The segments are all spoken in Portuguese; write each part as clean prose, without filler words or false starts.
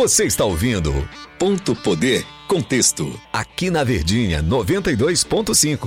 Você está ouvindo Ponto Poder Contexto, aqui na Verdinha 92.5.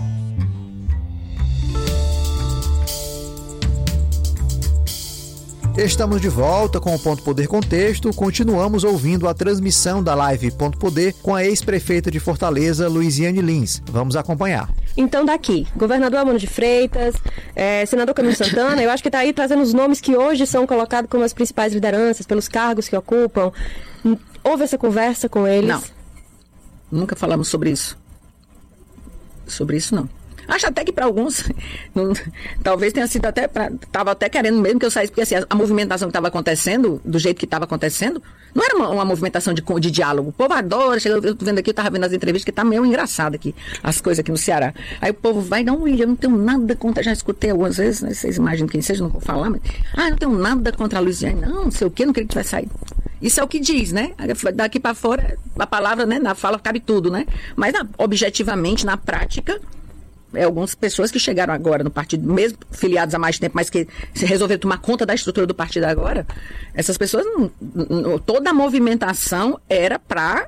Estamos de volta com o Ponto Poder Contexto. Continuamos ouvindo a transmissão da live Ponto Poder com a ex-prefeita de Fortaleza, Luiziane Lins. Vamos acompanhar. Então, daqui, governador Amano de Freitas, senador Camilo Santana, eu acho que está aí trazendo os nomes que hoje são colocados como as principais lideranças, pelos cargos que ocupam. Houve essa conversa com eles? Não. Nunca falamos sobre isso. Sobre isso, não. Acho até que para alguns, talvez tenha sido estava até querendo mesmo que eu saísse, porque assim, a movimentação que estava acontecendo, do jeito que estava acontecendo, não era uma movimentação de diálogo. O povo adora, eu tô vendo aqui, eu estava vendo as entrevistas, que tá meio engraçado aqui, as coisas aqui no Ceará. Aí o povo vai, não, William, eu não tenho nada contra, já escutei algumas vezes, né, vocês imaginam quem seja, não vou falar, mas, eu não tenho nada contra a Luiziane, não sei o quê, não queria que tivesse saído. Isso é o que diz, né? Daqui para fora, a palavra, né, na fala cabe tudo, né? Mas objetivamente, na prática, algumas pessoas que chegaram agora no partido, mesmo filiados há mais tempo, mas que se resolveram tomar conta da estrutura do partido agora, essas pessoas, toda a movimentação era para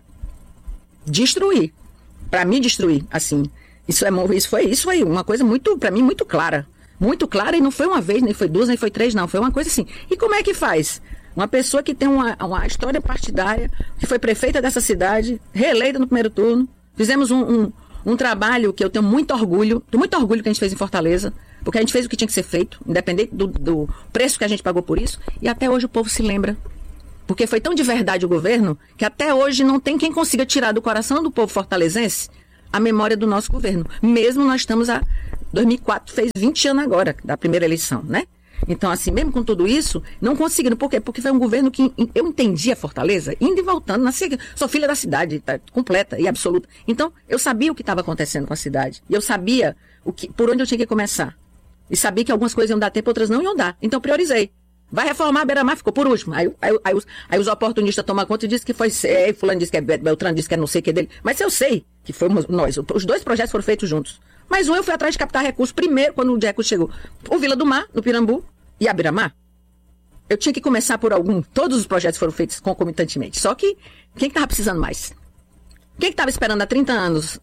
destruir, para me destruir, assim. Isso foi uma coisa muito, para mim, muito clara, e não foi uma vez, nem foi duas, nem foi três, não, foi uma coisa assim. E como é que faz? Uma pessoa que tem uma história partidária, que foi prefeita dessa cidade, reeleita no primeiro turno, fizemos um trabalho que eu tenho muito orgulho que a gente fez em Fortaleza, porque a gente fez o que tinha que ser feito, independente do preço que a gente pagou por isso, e até hoje o povo se lembra. Porque foi tão de verdade o governo, que até hoje não tem quem consiga tirar do coração do povo fortalezense a memória do nosso governo. Mesmo nós estamos 2004, fez 20 anos agora, da primeira eleição, né? Então, assim, mesmo com tudo isso, não conseguiram. Por quê? Porque foi um governo que eu entendia Fortaleza, indo e voltando. Sou filha da cidade, tá, completa e absoluta. Então, eu sabia o que estava acontecendo com a cidade. E eu sabia por onde eu tinha que começar. E sabia que algumas coisas iam dar tempo, outras não iam dar. Então, eu priorizei. Vai reformar a Beira-Mar, ficou por último. Aí os oportunistas tomam conta e dizem que foi fulano disse que é Beltrano, disse que é não sei o que dele. Mas eu sei que foi nós. Os dois projetos foram feitos juntos. Mas eu fui atrás de captar recursos primeiro, quando o recurso chegou. O Vila do Mar, no Pirambu, e a Beira-Mar. Eu tinha que começar por algum. Todos os projetos foram feitos concomitantemente. Só que, quem estava precisando mais? Quem estava esperando há 30 anos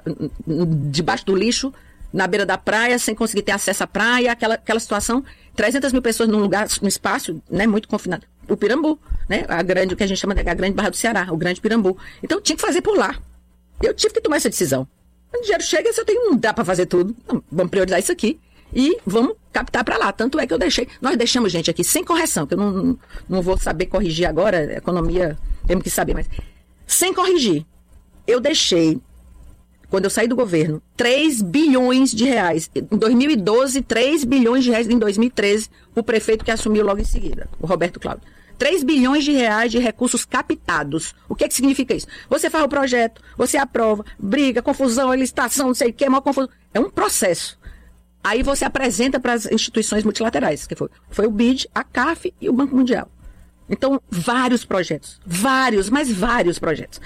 debaixo do lixo, na beira da praia, sem conseguir ter acesso à praia, aquela situação, 300 mil pessoas num espaço, né, muito confinado. O Pirambu, né, o que a gente chama de a grande Barra do Ceará, o grande Pirambu. Então, tinha que fazer por lá. Eu tive que tomar essa decisão. Quando o dinheiro chega, não dá para fazer tudo. Não, vamos priorizar isso aqui e vamos captar para lá. Tanto é que nós deixamos gente aqui sem correção, que eu não vou saber corrigir agora, economia, temos que saber, mas sem corrigir. Eu deixei, quando eu saí do governo, 3 bilhões de reais. Em 2012, 3 bilhões de reais. Em 2013, o prefeito que assumiu logo em seguida, o Roberto Cláudio. 3 bilhões de reais de recursos captados. O que significa isso? Você faz o projeto, você aprova, briga, confusão, licitação, não sei o que, maior confusão. É um processo. Aí você apresenta para as instituições multilaterais, que foi o BID, a CAF e o Banco Mundial. Então, vários projetos. Vários projetos.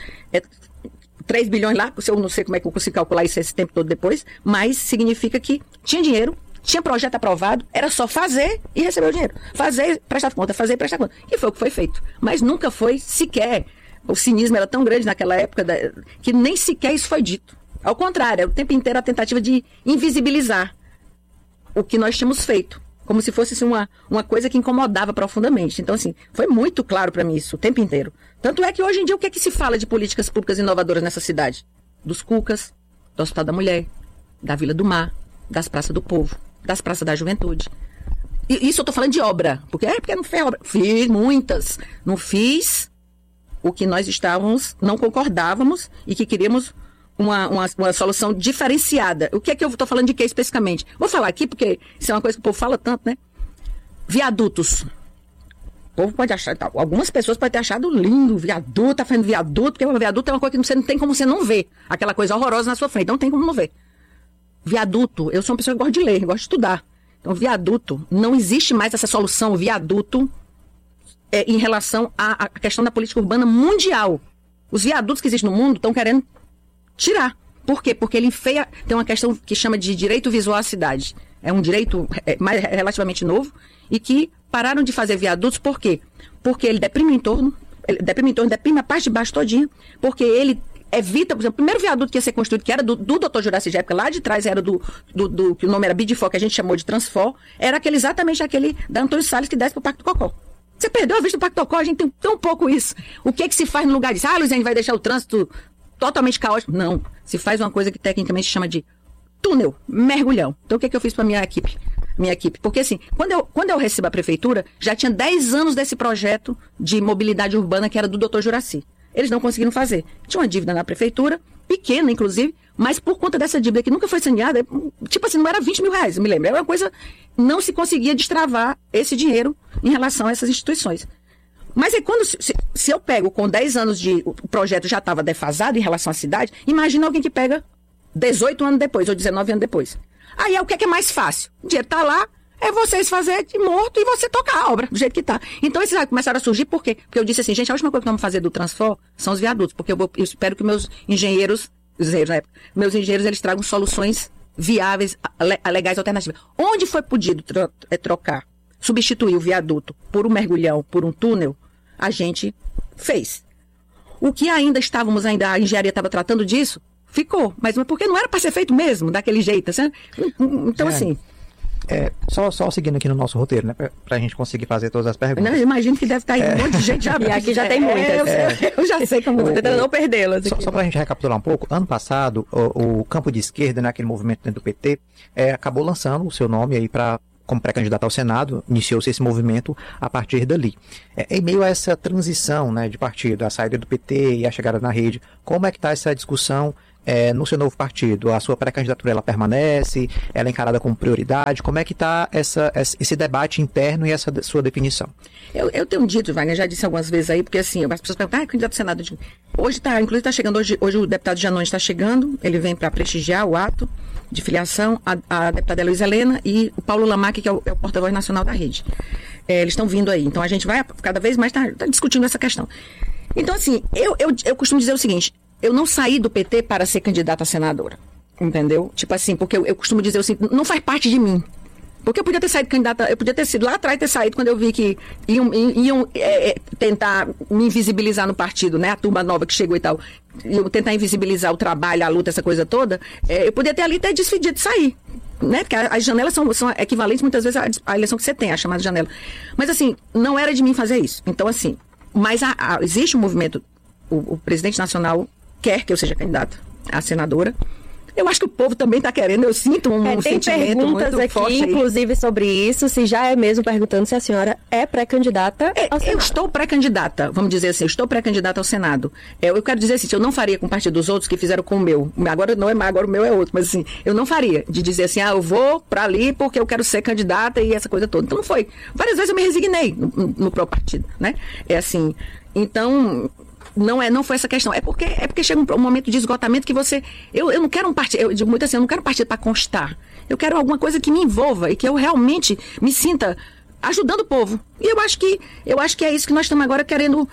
3 bilhões lá, eu não sei como é que eu consigo calcular isso esse tempo todo depois, mas significa que tinha dinheiro, tinha projeto aprovado, era só fazer e receber o dinheiro. Fazer, prestar conta, fazer e prestar conta. E foi o que foi feito. Mas nunca foi sequer. O cinismo era tão grande naquela época que nem sequer isso foi dito. Ao contrário, era o tempo inteiro a tentativa de invisibilizar o que nós tínhamos feito. Como se fosse assim, uma coisa que incomodava profundamente. Então, assim, foi muito claro para mim isso o tempo inteiro. Tanto é que hoje em dia o que é que se fala de políticas públicas inovadoras nessa cidade? Dos Cucas, do Hospital da Mulher, da Vila do Mar, das Praças do Povo, das Praças da Juventude. E isso eu tô falando de obra. Porque não fez obra. Fiz muitas. Não fiz o que nós não concordávamos e que queríamos uma solução diferenciada. O que é que eu estou falando de quê especificamente? Vou falar aqui porque isso é uma coisa que o povo fala tanto, né? Viadutos. O povo pode achar, algumas pessoas podem ter achado lindo, viaduto, tá fazendo viaduto, porque o viaduto é uma coisa que você não tem como você não ver. Aquela coisa horrorosa na sua frente, não tem como não ver. Viaduto, eu sou uma pessoa que gosta de ler, gosto de estudar. Então, viaduto, não existe mais essa solução, viaduto, em relação à questão da política urbana mundial. Os viadutos que existem no mundo estão querendo tirar. Por quê? Porque ele enfeia, tem uma questão que chama de direito visual à cidade. É um direito relativamente novo e que pararam de fazer viadutos, por quê? Porque ele deprime o entorno, deprime em torno, deprime a parte de baixo todinha, porque ele evita, por exemplo, o primeiro viaduto que ia ser construído, que era do Dr. Juraci de época, lá de trás era que o nome era Bidifor, que a gente chamou de Transfor, era exatamente aquele da Antônio Salles que desce pro Parque do Cocó. Você perdeu a vista do Parque do Cocó, a gente tem tão pouco isso. O que se faz no lugar disso? Luiziane, vai deixar o trânsito totalmente caótico? Não, se faz uma coisa que tecnicamente se chama de túnel, mergulhão. Então o que eu fiz para minha equipe? Porque assim, quando eu recebo a prefeitura, já tinha 10 anos desse projeto de mobilidade urbana que era do Dr. Juraci. Eles não conseguiram fazer. Tinha uma dívida na prefeitura, pequena inclusive, mas por conta dessa dívida que nunca foi saneada, tipo assim, não era 20 mil reais, me lembro. Era uma coisa, não se conseguia destravar esse dinheiro em relação a essas instituições. Mas aí quando, se eu pego com 10 anos o projeto já estava defasado em relação à cidade, imagina alguém que pega 18 anos depois, ou 19 anos depois. Aí o que é mais fácil? O dinheiro está lá, é vocês fazerem de morto e você tocar a obra do jeito que está. Então esses começaram a surgir, por quê? Porque eu disse assim, gente, a última coisa que vamos fazer do Transfor são os viadutos, porque eu espero que meus engenheiros eles tragam soluções viáveis, legais, alternativas. Onde foi podido trocar, substituir o viaduto por um mergulhão, por um túnel, a gente fez. O que a engenharia estava tratando disso, ficou. Mas porque não era para ser feito mesmo, daquele jeito, sabe? Então, assim... Só seguindo aqui no nosso roteiro, né? Pra gente conseguir fazer todas as perguntas. Não, eu imagino que deve estar aí um monte de gente já. E aqui já tem muitas. Eu já sei como tentando não perdê-las. Só pra gente recapitular um pouco, ano passado, o campo de esquerda, naquele movimento dentro do PT, acabou lançando o seu nome aí como pré-candidato ao Senado, iniciou-se esse movimento a partir dali. Em meio a essa transição, né, de partido, a saída do PT e a chegada na rede, como é que está essa discussão no seu novo partido? A sua pré-candidatura, ela permanece? Ela é encarada como prioridade? Como é que está esse debate interno e essa sua definição? Eu tenho dito, Wagner, já disse algumas vezes aí, porque assim, as pessoas perguntam, candidato ao Senado. Inclusive está chegando, hoje o deputado Janone está chegando, ele vem para prestigiar o ato de filiação, a deputada Luiz Helena e o Paulo Lamac, que é o porta-voz nacional da rede. Eles estão vindo aí, então a gente vai cada vez mais tá discutindo essa questão. Então assim, eu costumo dizer o seguinte, eu não saí do PT para ser candidata a senadora, entendeu? Tipo assim, porque eu costumo dizer assim, não faz parte de mim. Porque eu podia ter saído candidata, eu podia ter sido lá atrás, ter saído quando eu vi que iam tentar me invisibilizar no partido, né? A turma nova que chegou e tal, iam tentar invisibilizar o trabalho, a luta, essa coisa toda. Eu podia ter ali decidido de sair, né? Porque as janelas são equivalentes muitas vezes à eleição que você tem, a chamada janela. Mas assim, não era de mim fazer isso. Então assim, mas existe um movimento, o presidente nacional quer que eu seja candidata a senadora. Eu acho que o povo também está querendo, eu sinto um sentimento muito perguntas aqui, forte aí. inclusive, sobre isso, se já é mesmo perguntando se a senhora é pré-candidata ao Senado. Eu estou pré-candidata, vamos dizer assim, eu estou pré-candidata ao Senado. Eu quero dizer assim, eu não faria com parte dos outros que fizeram com o meu. Agora não é mais, agora o meu é outro, mas assim, eu não faria de dizer assim, eu vou para ali porque eu quero ser candidata e essa coisa toda. Então não foi. Várias vezes eu me resignei no próprio partido, né? É assim, então... Não foi essa questão. É porque chega um momento de esgotamento que você... Eu não quero um partido... Eu digo muito assim, eu não quero um partido para constar. Eu quero alguma coisa que me envolva e que eu realmente me sinta ajudando o povo. E eu acho que é isso que nós estamos agora querendo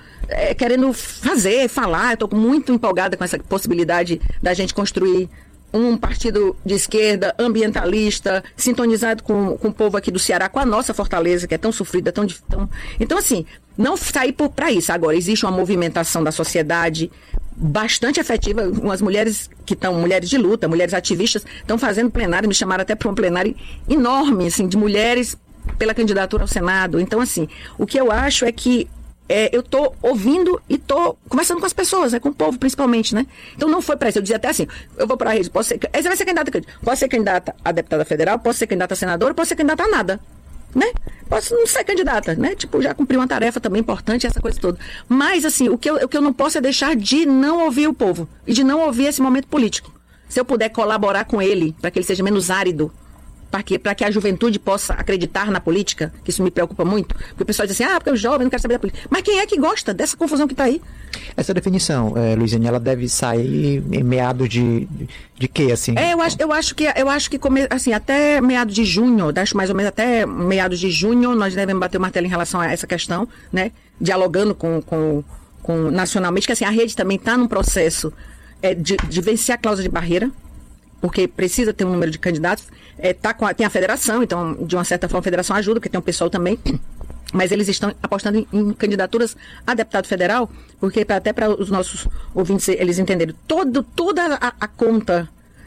fazer, falar. Eu estou muito empolgada com essa possibilidade da gente construir um partido de esquerda, ambientalista, sintonizado com o povo aqui do Ceará, com a nossa Fortaleza, que é tão sofrida, tão... Então, assim, não sair para isso. Agora, existe uma movimentação da sociedade bastante efetiva. Umas mulheres que estão, mulheres de luta, mulheres ativistas, estão fazendo plenário, me chamaram até para um plenário enorme, assim, de mulheres pela candidatura ao Senado. Então, assim, o que eu acho é que eu estou ouvindo e estou conversando com as pessoas, com o povo principalmente, né? Então não foi para isso. Eu dizia até assim, eu vou para a rede, você vai ser candidata, posso ser candidata a deputada federal, posso ser candidata a senadora, posso ser candidata a nada, né? Posso não ser candidata, né? Tipo, já cumpri uma tarefa também importante, essa coisa toda. Mas, assim, o que eu não posso é deixar de não ouvir o povo e de não ouvir esse momento político. Se eu puder colaborar com ele, para que ele seja menos árido, para que a juventude possa acreditar na política, que isso me preocupa muito, porque o pessoal diz assim, porque o jovem não quer saber da política. Mas quem é que gosta dessa confusão que está aí? Essa definição, Luiziane, ela deve sair em meados de quê, assim? Eu acho que assim, até meados de junho, acho mais ou menos até meados de junho, nós devemos bater o martelo em relação a essa questão, né? Dialogando com nacionalmente, que assim, a rede também está num processo de vencer a cláusula de barreira, porque precisa ter um número de candidatos, tem a federação, então, de uma certa forma, a federação ajuda, porque tem um pessoal também mas eles estão apostando em candidaturas a deputado federal, porque até para os nossos ouvintes eles entenderem, toda a conta,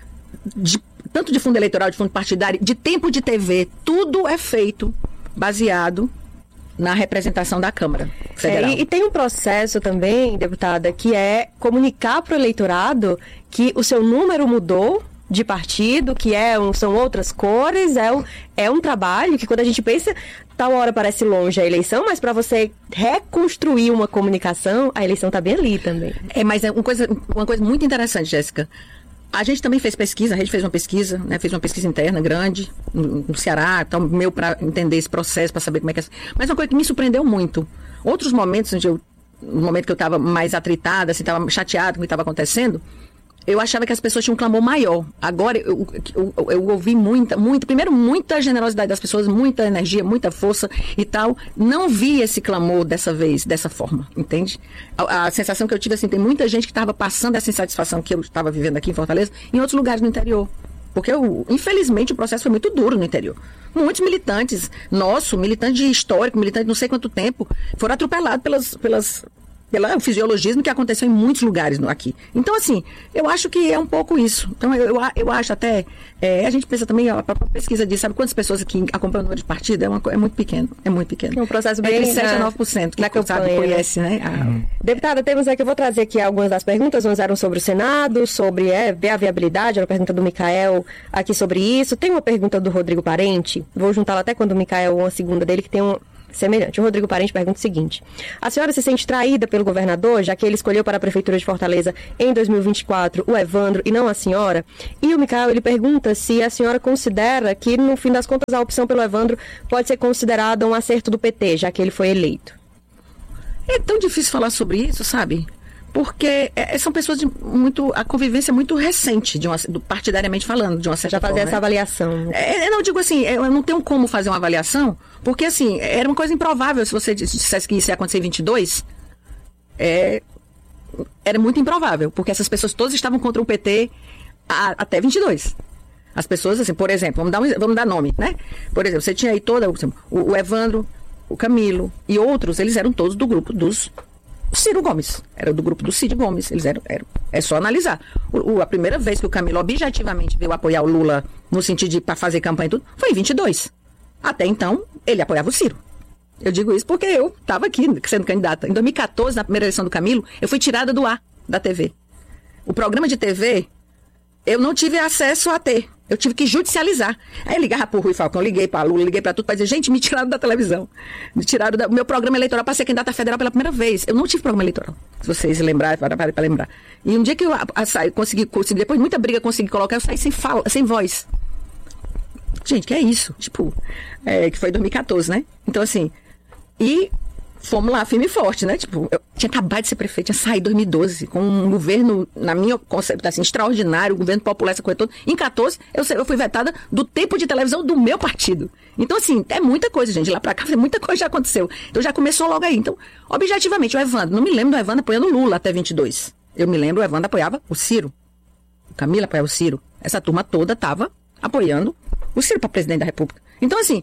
tanto de fundo eleitoral, de fundo partidário, de tempo de TV, tudo é feito baseado na representação da Câmara Federal. E tem um processo também, deputada, que é comunicar para o eleitorado que o seu número mudou de partido, que são outras cores, é um trabalho que quando a gente pensa, tal hora parece longe a eleição, mas para você reconstruir uma comunicação, a eleição está bem ali também. Mas é uma coisa muito interessante, Jéssica. A gente também fez pesquisa, a gente fez uma pesquisa, né? Fez uma pesquisa interna grande no Ceará, então meu para entender esse processo, para saber como é que é. Mas uma coisa que me surpreendeu muito. Outros momentos, no momento que eu estava mais atritada, assim, estava chateada com o que estava acontecendo, eu achava que as pessoas tinham um clamor maior. Agora, eu ouvi primeiro, muita generosidade das pessoas, muita energia, muita força e tal. Não vi esse clamor dessa vez, dessa forma, entende? A sensação que eu tive, assim, tem muita gente que estava passando essa insatisfação que eu estava vivendo aqui em Fortaleza, em outros lugares no interior. Porque, infelizmente, o processo foi muito duro no interior. Muitos militantes, militante histórico, militante de não sei quanto tempo, foram atropelados pelo fisiologismo que aconteceu em muitos lugares aqui. Então, assim, eu acho que é um pouco isso. Então, eu acho até... a gente pensa também, a própria pesquisa diz, sabe quantas pessoas aqui acompanham o número de partido? É muito pequeno. É muito pequeno. É um processo bem... Entre 7 a 9% que na campanha, conhece, né? Deputada, temos aqui, eu vou trazer aqui algumas das perguntas, umas eram sobre o Senado, sobre ver a viabilidade, era uma pergunta do Micael aqui sobre isso. Tem uma pergunta do Rodrigo Parente, vou juntá-la até quando o Micael, uma segunda dele, que tem semelhante. O Rodrigo Parente pergunta o seguinte: a senhora se sente traída pelo governador, já que ele escolheu para a Prefeitura de Fortaleza em 2024 o Evandro e não a senhora? E o Micael, ele pergunta se a senhora considera que, no fim das contas, a opção pelo Evandro pode ser considerada um acerto do PT, já que ele foi eleito. É tão difícil falar sobre isso, sabe? Porque são pessoas a convivência muito recente, partidariamente falando, de uma certa forma. Já fazer essa avaliação. Não, digo assim, eu não tenho como fazer uma avaliação, porque assim, era uma coisa improvável se você dissesse que isso ia acontecer em 22, era muito improvável, porque essas pessoas todas estavam contra o PT até 22. As pessoas, assim, por exemplo, vamos dar nome, né? Por exemplo, você tinha aí o Evandro, o Camilo e outros, eles eram todos do grupo dos Ciro Gomes, era do grupo do Cid Gomes, eles eram é só analisar. A primeira vez que o Camilo objetivamente veio apoiar o Lula no sentido de para fazer campanha e tudo, foi em 22. Até então, ele apoiava o Ciro. Eu digo isso porque eu estava aqui sendo candidata. Em 2014, na primeira eleição do Camilo, eu fui tirada do ar da TV. O programa de TV, eu não tive acesso a ter. Eu tive que judicializar. Aí eu ligava pro Rui Falcão, liguei pra Lula, liguei pra tudo, pra dizer, gente, me tiraram da televisão. Me tiraram do meu programa eleitoral pra ser candidata federal pela primeira vez. Eu não tive programa eleitoral. Se vocês lembrarem, para lembrar. E um dia que eu consegui, depois de muita briga, consegui colocar, eu saí sem voz. Gente, que é isso? Tipo, que foi em 2014, né? Então, assim, e fomos lá, firme e forte, né? Tipo, eu tinha acabado de ser prefeito, tinha saído em 2012, com um governo, na minha concepção, assim, extraordinário, governo popular, essa coisa toda. Em 14, eu fui vetada do tempo de televisão do meu partido. Então, assim, é muita coisa, gente. Lá pra cá, muita coisa já aconteceu. Então, já começou logo aí. Então, objetivamente, o Evandro, não me lembro do Evandro apoiando o Lula até 22. Eu me lembro, o Evandro apoiava o Ciro. O Camilo apoiava o Ciro. Essa turma toda estava apoiando o Ciro para presidente da República. Então, assim,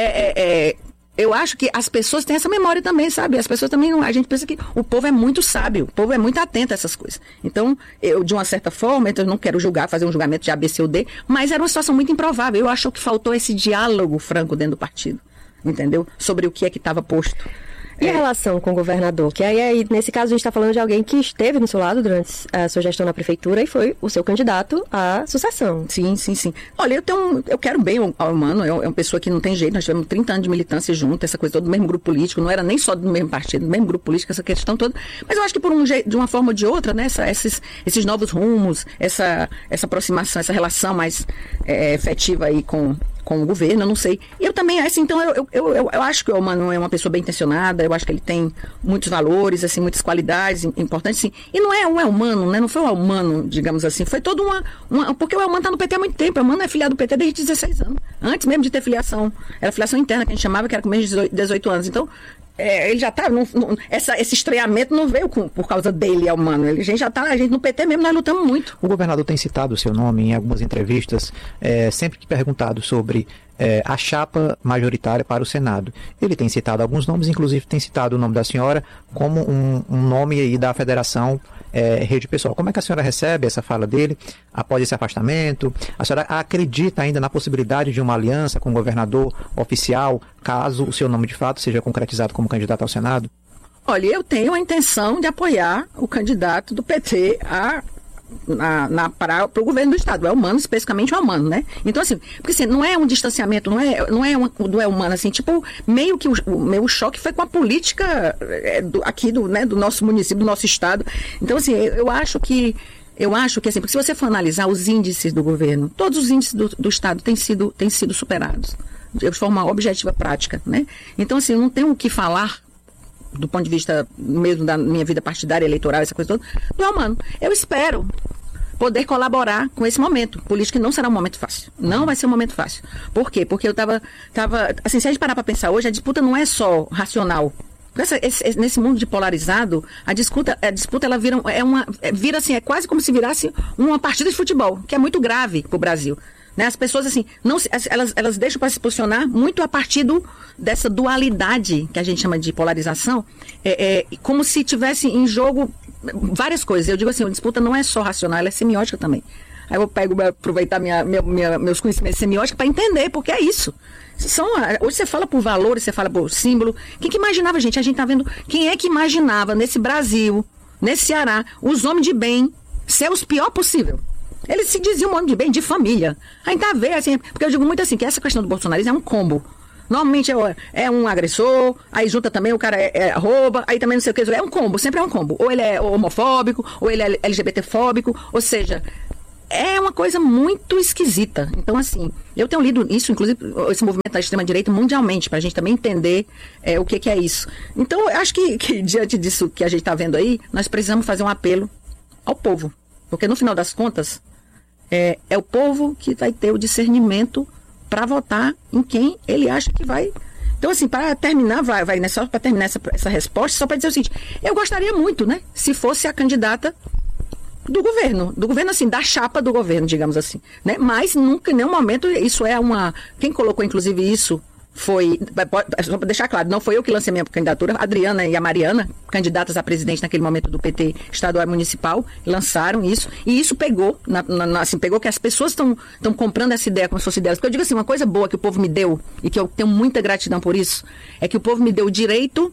eu acho que as pessoas têm essa memória também, sabe? As pessoas também, a gente pensa que o povo é muito sábio, o povo é muito atento a essas coisas. Então, eu, de uma certa forma, eu não quero fazer um julgamento de A, B, C ou D, mas era uma situação muito improvável. Eu acho que faltou esse diálogo franco dentro do partido, entendeu? Sobre o que é que estava posto. E a relação com o governador? Que aí, nesse caso, a gente está falando de alguém que esteve no seu lado durante a sua gestão na prefeitura e foi o seu candidato à sucessão. Sim. Olha, eu quero bem ao Mano, é uma pessoa que não tem jeito, nós tivemos 30 anos de militância junto, essa coisa toda, do mesmo grupo político, não era nem só do mesmo partido, do mesmo grupo político, essa questão toda. Mas eu acho que de uma forma ou de outra, né, esses novos rumos, essa aproximação, essa relação mais efetiva aí com o governo, eu não sei. Eu também, assim, então eu acho que o Mano é uma pessoa bem intencionada, eu acho que ele tem muitos valores, assim, muitas qualidades importantes, sim. E não é o Elmano, né? Não foi o Elmano, digamos assim, foi todo porque o Elmano está no PT há muito tempo, o Elmano é filiado do PT desde 16 anos. Antes mesmo de ter filiação. Era filiação interna que a gente chamava, que era com menos de 18 anos. Então, ele já tá, esse estreamento não veio por causa dele, Elmano. A gente já tá, a gente no PT mesmo, nós lutamos muito. O governador tem citado o seu nome em algumas entrevistas, sempre que perguntado sobre a chapa majoritária para o Senado. Ele tem citado alguns nomes, inclusive tem citado o nome da senhora como um nome aí da Federação Rede Pessoal. Como é que a senhora recebe essa fala dele após esse afastamento? A senhora acredita ainda na possibilidade de uma aliança com o governador oficial, caso o seu nome de fato seja concretizado como candidato ao Senado? Olha, eu tenho a intenção de apoiar o candidato do PT para o governo do Estado. É humano, especificamente o humano, né? Então, assim, porque assim, não é um distanciamento, não é humano, assim, tipo, meio que o meu choque foi com a política do nosso município, do nosso Estado. Então, assim, eu acho que assim, porque se você for analisar os índices do governo, todos os índices do Estado têm sido superados de forma objetiva prática, né? Então, assim, eu não tenho o que falar do ponto de vista mesmo da minha vida partidária, eleitoral, essa coisa toda, do humano. Eu espero poder colaborar com esse momento político, que não será um momento fácil. Não vai ser um momento fácil. Por quê? Porque eu tava assim, se a gente parar para pensar hoje, a disputa não é só racional. Nesse mundo de polarizado, a disputa ela vira assim, é quase como se virasse uma partida de futebol, que é muito grave para o Brasil. Né? As pessoas, assim, elas deixam para se posicionar muito a partir dessa dualidade que a gente chama de polarização, como se tivesse em jogo várias coisas. Eu digo assim, a disputa não é só racional, ela é semiótica também. Aí eu aproveitar meus conhecimentos semióticos para entender, porque é isso. Hoje você fala por valores, você fala por símbolo. Quem que imaginava, gente? A gente tá vendo, quem é que imaginava nesse Brasil, nesse Ceará, os homens de bem ser os pior possível? Eles se diziam um homem de bem, de família. Aí tá vendo, assim, porque eu digo muito assim, que essa questão do bolsonarismo é um combo. Normalmente é um agressor, aí junta também o cara rouba, aí também não sei o que, é um combo, sempre é um combo. Ou ele é homofóbico, ou ele é LGBTfóbico, ou seja, é uma coisa muito esquisita. Então, assim, eu tenho lido isso, inclusive, esse movimento da extrema-direita mundialmente, pra gente também entender o que é isso. Então, eu acho que diante disso que a gente tá vendo aí, nós precisamos fazer um apelo ao povo. Porque, no final das contas, é o povo que vai ter o discernimento para votar em quem ele acha que vai. Então, assim, para terminar, só para terminar essa resposta, só para dizer o seguinte, eu gostaria muito, né, se fosse a candidata do governo, assim, da chapa do governo, digamos assim, né, mas nunca, em nenhum momento, isso é quem colocou, inclusive, isso foi, só para deixar claro, não foi eu que lancei minha candidatura, a Adriana e a Mariana, candidatas a presidente naquele momento do PT estadual e municipal, lançaram isso, e isso pegou, assim, pegou que as pessoas estão comprando essa ideia como se fosse delas, porque eu digo assim, uma coisa boa que o povo me deu, e que eu tenho muita gratidão por isso, é que o povo me deu o direito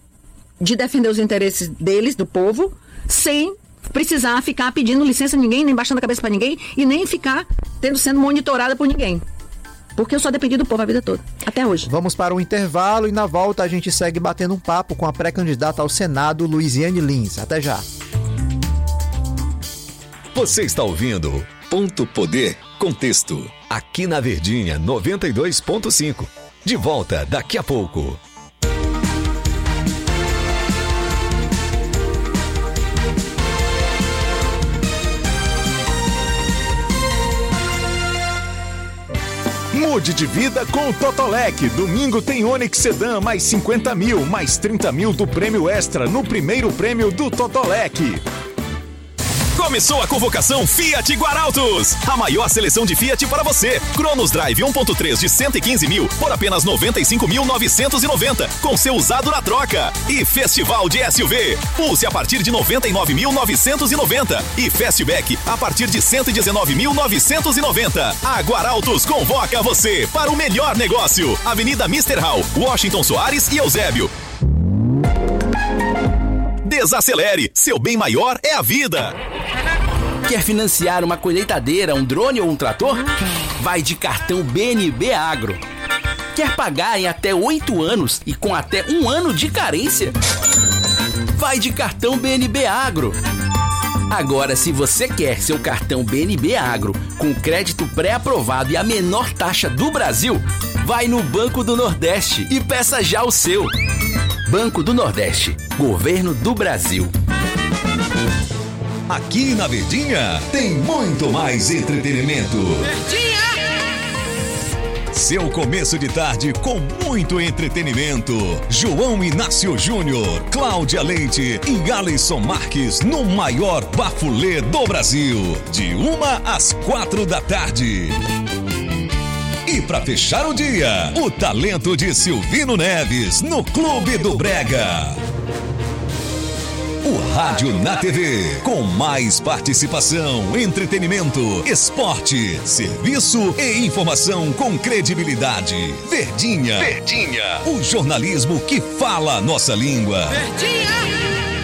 de defender os interesses deles, do povo, sem precisar ficar pedindo licença a ninguém, nem baixando a cabeça para ninguém, e nem ficar sendo monitorada por ninguém. Porque eu só dependi do povo a vida toda, até hoje. Vamos para um intervalo e na volta a gente segue batendo um papo com a pré-candidata ao Senado, Luiziane Lins. Até já. Você está ouvindo Ponto Poder Contexto, aqui na Verdinha 92.5. De volta daqui a pouco. Mude de vida com o Totolec. Domingo tem Onix Sedan mais 50 mil, mais 30 mil do prêmio extra no primeiro prêmio do Totolec. Começou a convocação Fiat Guarautos. A maior seleção de Fiat para você. Cronos Drive 1.3 de 115 mil por apenas 95.990, com seu usado na troca. E Festival de SUV. Pulse a partir de 99.990 e Fastback a partir de 119.990. A Guarautos convoca você para o melhor negócio. Avenida Mr. Hall, Washington Soares e Eusébio. Desacelere, seu bem maior é a vida. Quer financiar uma colheitadeira, um drone ou um trator? Vai de cartão BNB Agro. Quer pagar em até 8 anos e com até 1 ano de carência? Vai de cartão BNB Agro. Agora, se você quer seu cartão BNB Agro com crédito pré-aprovado e a menor taxa do Brasil, vai no Banco do Nordeste e peça já o seu. Banco do Nordeste, Governo do Brasil. Aqui na Verdinha tem muito mais entretenimento. Verdinha! Seu começo de tarde com muito entretenimento. João Inácio Júnior, Cláudia Leite e Alisson Marques no maior bafulê do Brasil. De 1 às 4 da tarde. E para fechar o dia, o talento de Silvino Neves no Clube do Brega. O rádio na TV, com mais participação, entretenimento, esporte, serviço e informação com credibilidade. Verdinha, o jornalismo que fala a nossa língua. Verdinha!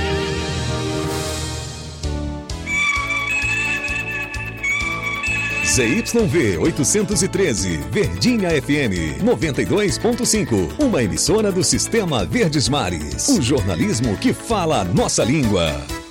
ZYV 813, Verdinha FM 92.5, uma emissora do Sistema Verdes Mares. O jornalismo que fala a nossa língua.